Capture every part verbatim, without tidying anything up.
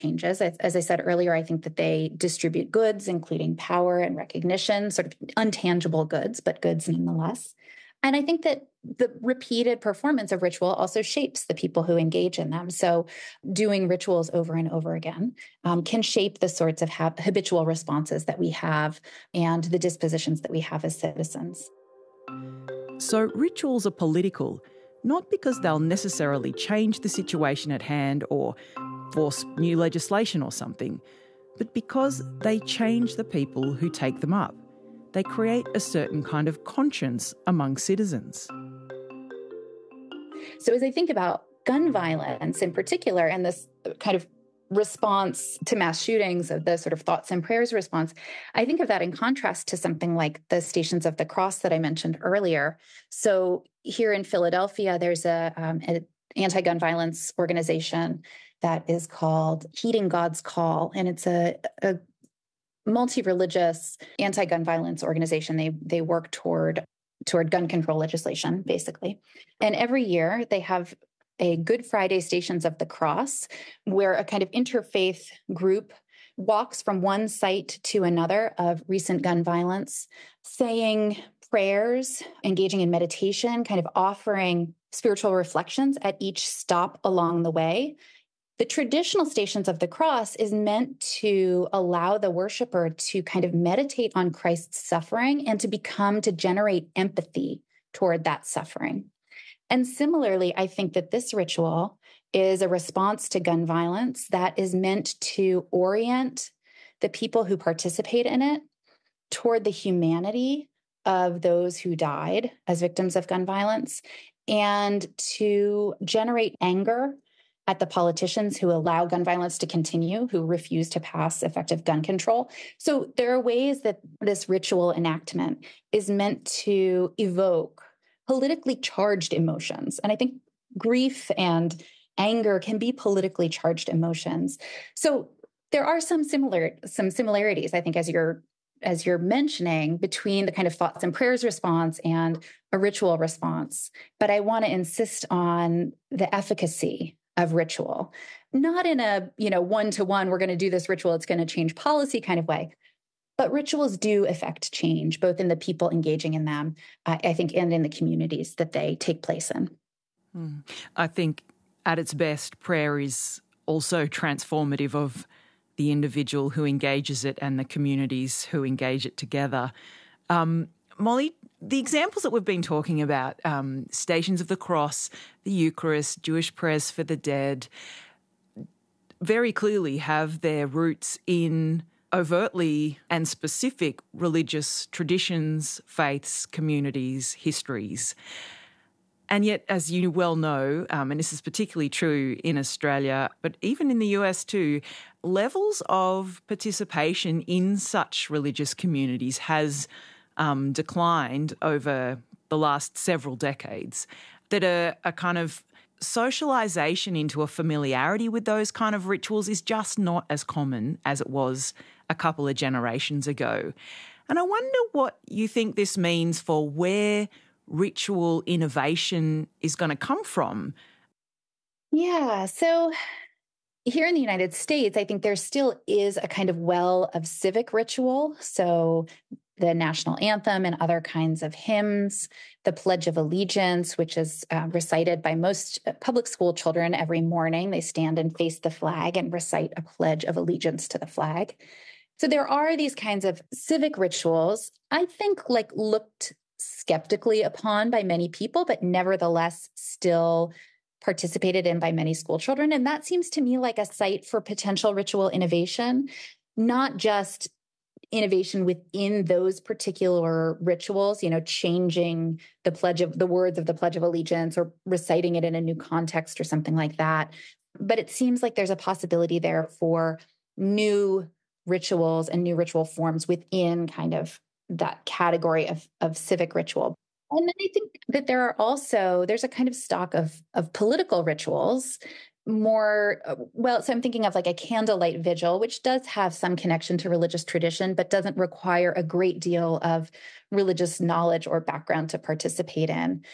changes. As, as I said earlier, I think that they distribute goods, including power and recognition, sort of untangible goods, but goods nonetheless. And I think that the repeated performance of ritual also shapes the people who engage in them. So doing rituals over and over again um, can shape the sorts of ha- habitual responses that we have and the dispositions that we have as citizens. So rituals are political, not because they'll necessarily change the situation at hand or force new legislation or something, but because they change the people who take them up. They create a certain kind of conscience among citizens. So as I think about gun violence in particular and this kind of response to mass shootings, of the sort of thoughts and prayers response, I think of that in contrast to something like the Stations of the Cross that I mentioned earlier. So here in Philadelphia, there's a, um, an anti-gun violence organization that is called Heeding God's Call, and it's a, a multi-religious anti-gun violence organization. They they work toward toward gun control legislation, basically. And every year they have a Good Friday Stations of the Cross, where a kind of interfaith group walks from one site to another of recent gun violence, saying prayers, engaging in meditation, kind of offering spiritual reflections at each stop along the way. The traditional Stations of the Cross is meant to allow the worshiper to kind of meditate on Christ's suffering and to become, to generate empathy toward that suffering. And similarly, I think that this ritual is a response to gun violence that is meant to orient the people who participate in it toward the humanity of those who died as victims of gun violence and to generate anger at the politicians who allow gun violence to continue, who refuse to pass effective gun control. So there are ways that this ritual enactment is meant to evoke politically charged emotions. And I think grief and anger can be politically charged emotions. So there are some similar some similarities, I think, as you're as you're mentioning, between the kind of thoughts and prayers response and a ritual response. But I want to insist on the efficacy of ritual, not in a, you know, one-to-one, we're going to do this ritual, it's going to change policy kind of way. But rituals do affect change, both in the people engaging in them, uh, I think, and in the communities that they take place in. Mm. I think at its best, prayer is also transformative of the individual who engages it and the communities who engage it together. Um, Molly, the examples that we've been talking about, um, Stations of the Cross, the Eucharist, Jewish prayers for the dead, very clearly have their roots in overtly and specific religious traditions, faiths, communities, histories. And yet, as you well know, um, and this is particularly true in Australia, but even in the U S too, levels of participation in such religious communities has um, declined over the last several decades, that a, a kind of socialisation into a familiarity with those kind of rituals is just not as common as it was a couple of generations ago. And I wonder what you think this means for where ritual innovation is going to come from. Yeah, so here in the United States, I think there still is a kind of well of civic ritual. So the national anthem and other kinds of hymns, the Pledge of Allegiance, which is uh, recited by most public school children every morning. They stand and face the flag and recite a Pledge of Allegiance to the flag. So there are these kinds of civic rituals, I think, like looked skeptically upon by many people, but nevertheless still participated in by many school children. And that seems to me like a site for potential ritual innovation, not just innovation within those particular rituals, you know, changing the pledge of the words of the Pledge of Allegiance or reciting it in a new context or something like that. But it seems like there's a possibility there for new rituals and new ritual forms within kind of that category of, of civic ritual. And then I think that there are also, there's a kind of stock of, of political rituals, more, well, so I'm thinking of like a candlelight vigil, which does have some connection to religious tradition, but doesn't require a great deal of religious knowledge or background to participate in.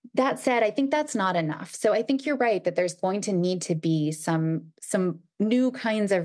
That said, I think that's not enough. So I think you're right that there's going to need to be some some new kinds of